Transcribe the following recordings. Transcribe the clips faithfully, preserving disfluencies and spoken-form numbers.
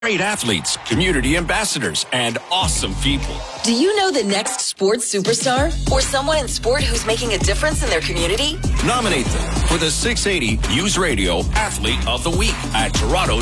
Great athletes, community ambassadors, and awesome people. Do you know the next sports superstar? Or someone in sport who's making a difference in their community? Nominate them for the six eighty News Radio Athlete of the Week at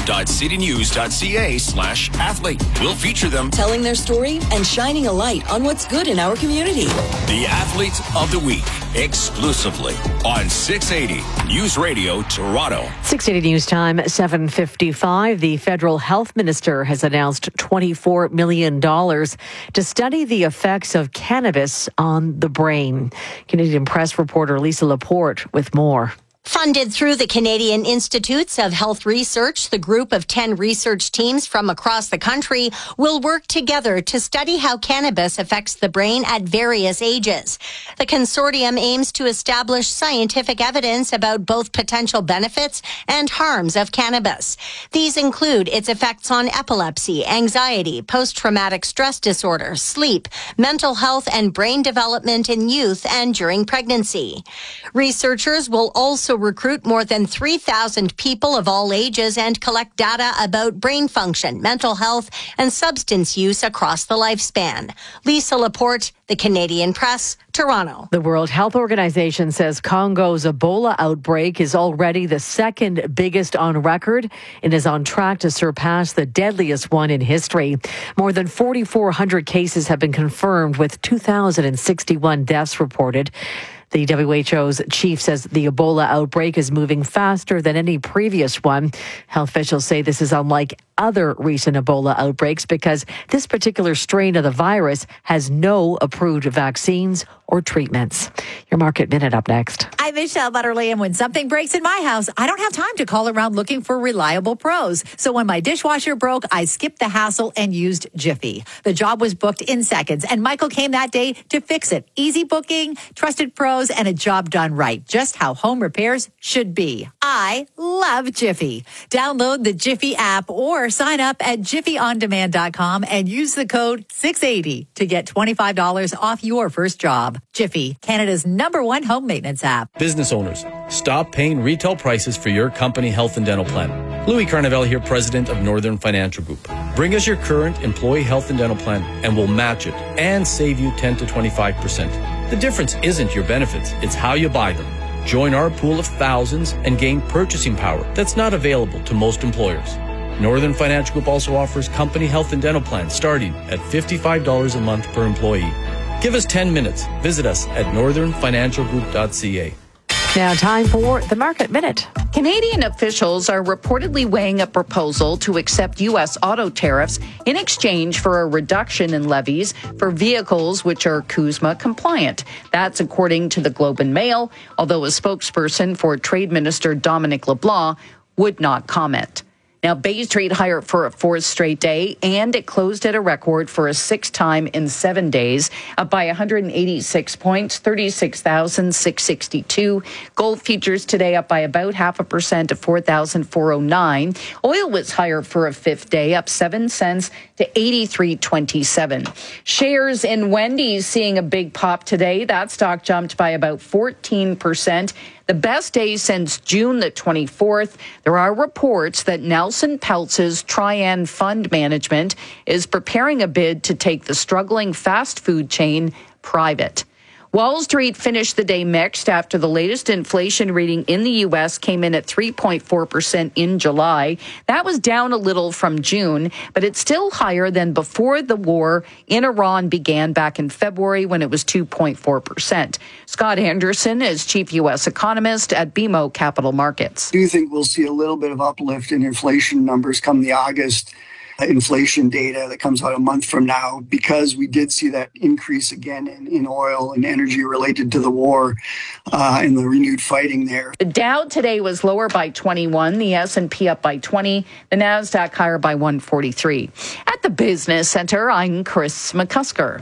toronto.citynews.ca slash athlete. We'll feature them telling their story and shining a light on what's good in our community. The Athlete of the Week, exclusively on six eighty News Radio Toronto. six eighty News Time, seven fifty-five. The federal health minister has announced twenty-four million dollars to study the effects of cannabis on the brain. Canadian Press reporter Lisa Laporte with more. Funded through the Canadian Institutes of Health Research, the group of ten research teams from across the country will work together to study how cannabis affects the brain at various ages. The consortium aims to establish scientific evidence about both potential benefits and harms of cannabis. These include its effects on epilepsy, anxiety, post-traumatic stress disorder, sleep, mental health, and brain development in youth and during pregnancy. Researchers will also recruit more than three thousand people of all ages and collect data about brain function, mental health, and substance use across the lifespan. Lisa Laporte, The Canadian Press, Toronto. The World Health Organization says Congo's Ebola outbreak is already the second biggest on record and is on track to surpass the deadliest one in history. More than four thousand four hundred cases have been confirmed, with two thousand sixty-one deaths reported. The W H O's chief says the Ebola outbreak is moving faster than any previous one. Health officials say this is unlike other recent Ebola outbreaks because this particular strain of the virus has no approved vaccines or treatments. Your Market Minute up next. I'm Michelle Butterly, and when something breaks in my house, I don't have time to call around looking for reliable pros. So when my dishwasher broke, I skipped the hassle and used Jiffy. The job was booked in seconds, and Michael came that day to fix it. Easy booking, trusted pros, and a job done right. Just how home repairs should be. I love Jiffy. Download the Jiffy app or sign up at jiffy on demand dot com and use the code six eighty to get twenty-five dollars off your first job. Jiffy, Canada's number one home maintenance app. Business owners, stop paying retail prices for your company health and dental plan. Louis Carnevale here, president of Northern Financial Group. Bring us your current employee health and dental plan and we'll match it and save you ten to twenty-five percent. The difference isn't your benefits, it's how you buy them. Join our pool of thousands and gain purchasing power that's not available to most employers. Northern Financial Group also offers company health and dental plans starting at fifty-five dollars a month per employee. Give us ten minutes. Visit us at northern financial group dot c a. Now time for the Market Minute. Canadian officials are reportedly weighing a proposal to accept U S auto tariffs in exchange for a reduction in levies for vehicles which are CUSMA compliant. That's according to the Globe and Mail, although a spokesperson for Trade Minister Dominic LeBlanc would not comment. Now, Bay Street higher for a fourth straight day, and it closed at a record for a sixth time in seven days, up by one hundred eighty-six points, thirty-six thousand six hundred sixty-two. Gold futures today up by about half a percent to four thousand four hundred nine. Oil was higher for a fifth day, up seven cents to eighty-three twenty-seven. Shares in Wendy's seeing a big pop today. That stock jumped by about fourteen percent. The best day since June the twenty-fourth. There are reports that Nelson Peltz's Trian Fund Management is preparing a bid to take the struggling fast food chain private. Wall Street finished the day mixed after the latest inflation reading in the U S came in at three point four percent in July. That was down a little from June, but it's still higher than before the war in Iran began back in February when it was two point four percent. Scott Anderson is chief U S economist at B M O Capital Markets. I do think we'll see a little bit of uplift in inflation numbers come the August inflation data that comes out a month from now, because we did see that increase again in, in oil and energy related to the war uh, and the renewed fighting there. The Dow today was lower by twenty-one, the S and P up by twenty, the NASDAQ higher by one forty-three. At the Business Center, I'm Chris McCusker.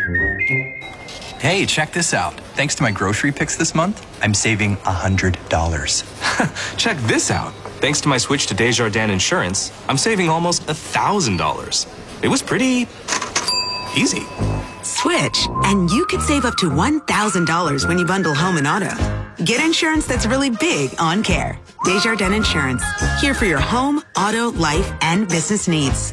Hey, check this out. Thanks to my grocery picks this month, I'm saving one hundred dollars. Check this out. Thanks to my switch to Desjardins Insurance, I'm saving almost one thousand dollars. It was pretty easy. Switch, and you could save up to one thousand dollars when you bundle home and auto. Get insurance that's really big on care. Desjardins Insurance. Here for your home, auto, life, and business needs.